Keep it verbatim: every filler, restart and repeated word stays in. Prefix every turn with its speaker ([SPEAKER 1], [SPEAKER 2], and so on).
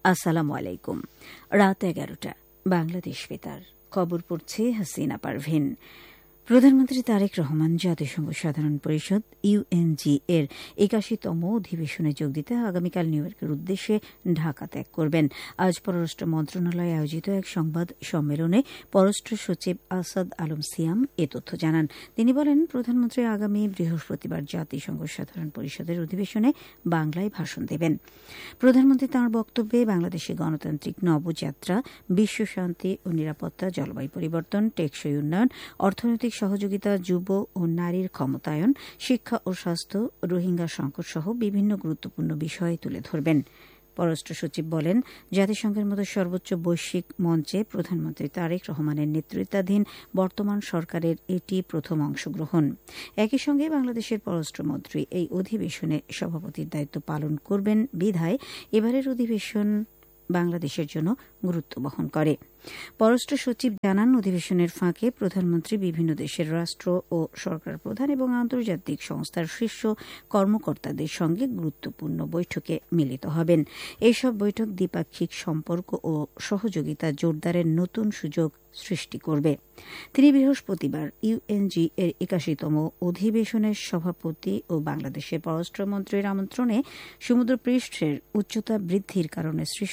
[SPEAKER 1] আসসালামু আলাইকুম। রাত এগারোটা বাংলাদেশ বেতার খবর পড়ছে হাসিনা পারভিন। প্রধানমন্ত্রী তারেক রহমান জাতিসংঘ সাধারণ পরিষদ ইউএনজি এর একাশিতম অধিবেশনে যোগ দিতে আগামীকাল নিউ ইয়র্কের উদ্দেশ্যে ঢাকা ত্যাগ করবেন। আজ পররাষ্ট্র মন্ত্রণালয়ে আয়োজিত এক সংবাদ সম্মেলনে পররাষ্ট্র সচিব আসাদ আলম সিয়াম এ তথ্য জানান। তিনি বলেন, প্রধানমন্ত্রী আগামী বৃহস্পতিবার জাতিসংঘ সাধারণ পরিষদের অধিবেশনে বাংলায় ভাষণ দেবেন। প্রধানমন্ত্রী তাঁর বক্তব্যে বাংলাদেশের গণতান্ত্রিক নবযাত্রা, বিশ্বশান্তি ও নিরাপত্তা, জলবায়ু পরিবর্তন, টেকসই উন্নয়ন, অর্থনৈতিক সহযোগিতা, যুব ও নারীর ক্ষমতায়ন, শিক্ষা ও স্বাস্থ্য, রোহিঙ্গা সংকট সহ বিভিন্ন গুরুত্বপূর্ণ বিষয় তুলে ধরবেন। পররাষ্ট্র সচিব বলেন, জাতিসংঘের মতো সর্বোচ্চ বৈশ্বিক মঞ্চে প্রধানমন্ত্রী তারেক রহমানের নেতৃত্বাধীন বর্তমান সরকারের এটি প্রথম অংশগ্রহণ। একই সঙ্গে বাংলাদেশের পররাষ্ট্রমন্ত্রী এই অধিবেশনে সভাপতির দায়িত্ব পালন করবেন বিধায় এবারের অধিবেশন বাংলাদেশের জন্য গুরুত্ব বহন করে। পররাষ্ট্র সচিব জানান, অধিবেশনের ফাঁকে প্রধানমন্ত্রী বিভিন্ন দেশের রাষ্ট্র ও সরকার প্রধান এবং আন্তর্জাতিক সংস্থার শীর্ষ কর্মকর্তাদের সঙ্গে গুরুত্বপূর্ণ বৈঠকে মিলিত হবেন। এসব বৈঠক দ্বিপাক্ষিক সম্পর্ক ও সহযোগিতা জোরদারের নতুন সুযোগ সৃষ্টি করবে। তিনি বৃহস্পতিবার ইউএনজি এর একাশিতম অধিবেশনের সভাপতি ও বাংলাদেশের পররাষ্ট্রমন্ত্রীর আমন্ত্রণে সমুদ্রপৃষ্ঠের উচ্চতা বৃদ্ধির কারণে সৃষ্ট